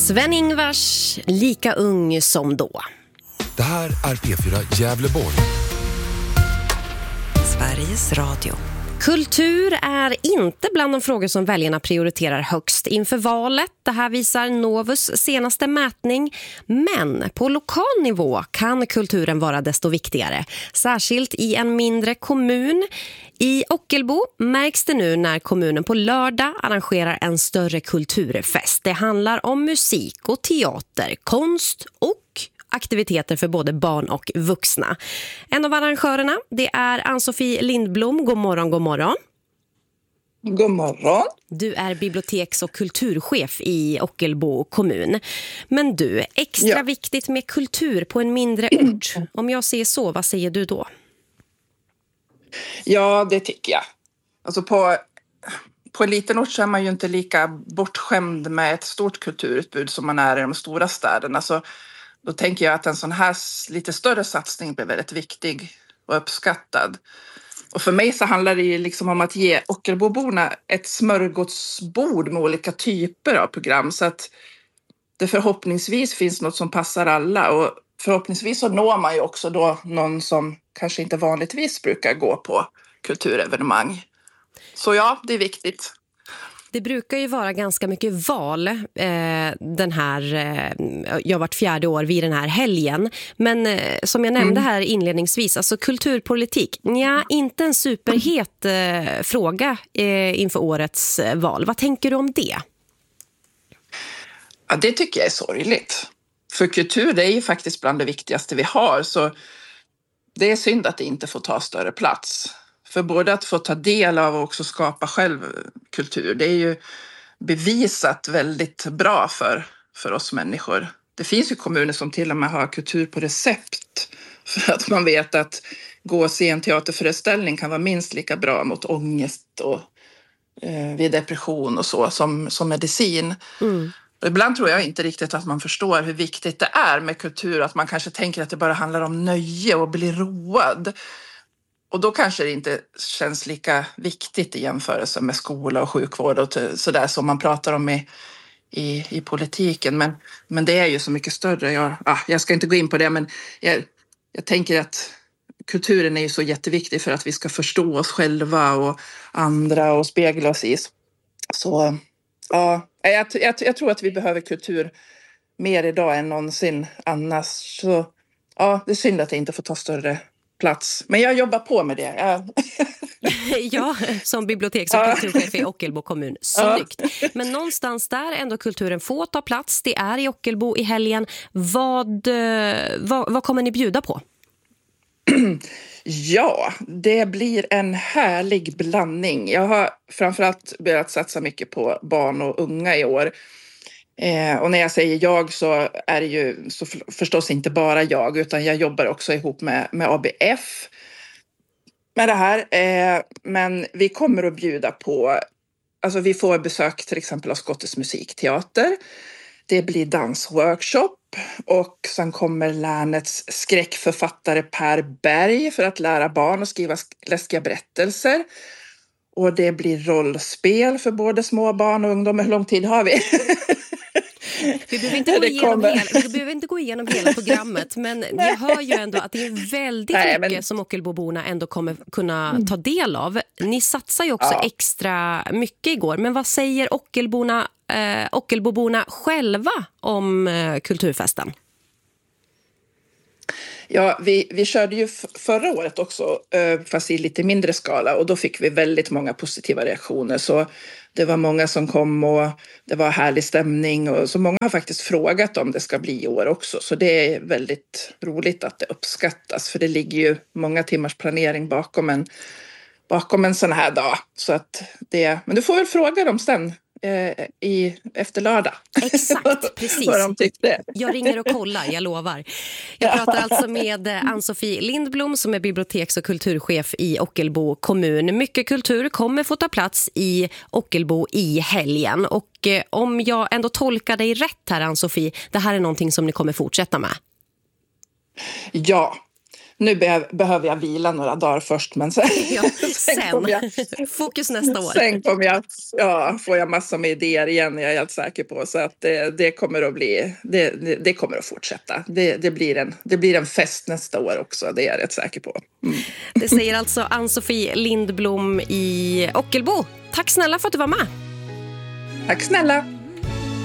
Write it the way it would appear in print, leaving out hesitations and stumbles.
Sven-Ingvars, lika ung som då. Det här är P4 Gävleborg. Sveriges Radio. Kultur är inte bland de frågor som väljarna prioriterar högst inför valet. Det här visar Novus senaste mätning. Men på lokal nivå kan kulturen vara desto viktigare. Särskilt i en mindre kommun. I Ockelbo märks det nu när kommunen på lördag arrangerar en större kulturfest. Det handlar om musik och teater, konst och aktiviteter för både barn och vuxna. En av arrangörerna, det är Ann-Sofie Lindblom. God morgon, god morgon. God morgon. Du är biblioteks- och kulturchef i Ockelbo kommun. Men du, extra viktigt med kultur på en mindre ort. Om jag säger så, vad säger du då? Ja, det tycker jag. Alltså på en liten ort så är man ju inte lika bortskämd med ett stort kulturutbud som man är i de stora städerna. Så då tänker jag att en sån här lite större satsning blir väldigt viktig och uppskattad. Och för mig så handlar det ju liksom om att ge Ockelboborna ett smörgåsbord med olika typer av program. Så att det förhoppningsvis finns något som passar alla. Och förhoppningsvis så når man ju också då någon som kanske inte vanligtvis brukar gå på kulturevenemang. Så ja, det är viktigt. Det brukar ju vara ganska mycket val den här, jag vart 4:e år vid den här helgen. Men som jag nämnde här inledningsvis, alltså kulturpolitik, inte en superhet fråga inför årets val. Vad tänker du om det? Ja, det tycker jag är sorgligt. För kultur, det är ju faktiskt bland det viktigaste vi har, så det är synd att det inte får ta större plats. För både att få ta del av och också skapa själv kultur, det är ju bevisat väldigt bra för oss människor. Det finns ju kommuner som till och med har kultur på recept, för att man vet att gå och se en teaterföreställning kan vara minst lika bra mot ångest och vid depression och så som medicin. Och ibland tror jag inte riktigt att man förstår hur viktigt det är med kultur, att man kanske tänker att det bara handlar om nöje och bli road. Och då kanske det inte känns lika viktigt i jämförelse med skola och sjukvård och sådär som man pratar om i politiken. Men det är ju så mycket större. Jag ska inte gå in på det, men jag tänker att kulturen är ju så jätteviktig för att vi ska förstå oss själva och andra och spegla oss i. Så ja, jag tror att vi behöver kultur mer idag än någonsin annars. Så ja, det är synd att det inte får ta större plats. Men jag jobbar på med det. Ja, som biblioteks- och kulturchef i Ockelbo kommun. Snyggt. Men någonstans där ändå kulturen får ta plats. Det är i Ockelbo i helgen. Vad kommer ni bjuda på? Ja, det blir en härlig blandning. Jag har framförallt börjat satsa mycket på barn och unga i år. Och när jag säger jag så är det ju så förstås inte bara jag, utan jag jobbar också ihop med ABF med det här. Men vi kommer att bjuda på, alltså vi får besök till exempel av Skottets musikteater. Det blir dansworkshop och sen kommer länets skräckförfattare Per Berg för att lära barn att skriva läskiga berättelser. Och det blir rollspel för både små barn och ungdomar. Hur lång tid har vi? Vi behöver inte gå igenom hela programmet, men jag hör ju ändå att det är väldigt mycket som Ockelboborna ändå kommer kunna ta del av. Ni satsar ju också extra mycket igår, men vad säger Ockelboborna själva om kulturfesten? Ja, vi körde ju förra året också, fast i lite mindre skala, och då fick vi väldigt många positiva reaktioner. Så det var många som kom och det var härlig stämning, och så många har faktiskt frågat om det ska bli i år också. Så det är väldigt roligt att det uppskattas, för det ligger ju många timmars planering bakom en sån här dag. Så att men du får väl fråga dem sen efter lördag. Exakt, precis. Vad de tyckte. Jag ringer och kollar, jag lovar. Jag pratar alltså med Ann-Sofie Lindblom som är biblioteks- och kulturchef i Ockelbo kommun. Mycket kultur kommer få ta plats i Ockelbo i helgen. Och om jag ändå tolkar dig rätt här, Ann-Sofie, det här är någonting som ni kommer fortsätta med. Ja, nu behöver jag vila några dagar först, men sen, fokus nästa år. Sen får jag massor med idéer igen, jag är helt säker på. Så att det kommer att bli, det kommer att fortsätta. Det blir en fest nästa år också, det är jag rätt säker på. Mm. Det säger alltså Ann-Sofie Lindblom i Ockelbo. Tack snälla för att du var med. Tack snälla.